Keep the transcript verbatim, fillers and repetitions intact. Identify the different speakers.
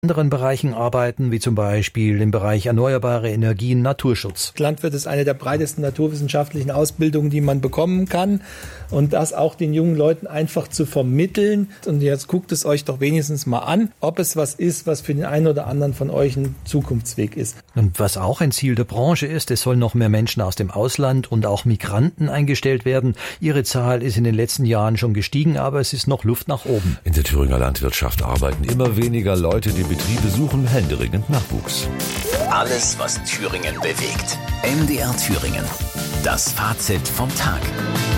Speaker 1: anderen Bereichen arbeiten, wie zum Beispiel im Bereich erneuerbare Energien, Naturschutz.
Speaker 2: Landwirt ist eine der breitesten naturwissenschaftlichen Ausbildungen, die man bekommen kann. Und das auch den jungen Leuten einfach zu vermitteln. Und jetzt guckt es euch doch wenigstens mal an, ob es was ist, was für den einen oder anderen von euch ein Zukunftsweg ist.
Speaker 1: Und was auch ein Ziel der Branche ist, es sollen noch mehr Menschen aus dem Ausland und auch Migranten eingestellt werden. Ihre Zahl ist in den letzten Jahren schon gestiegen, aber es ist noch Luft nach oben.
Speaker 3: In der Thüringer Landwirtschaft arbeiten immer weniger Leute, die Betriebe suchen händeringend Nachwuchs.
Speaker 4: Alles, was Thüringen bewegt. M D R Thüringen. Das Fazit vom Tag.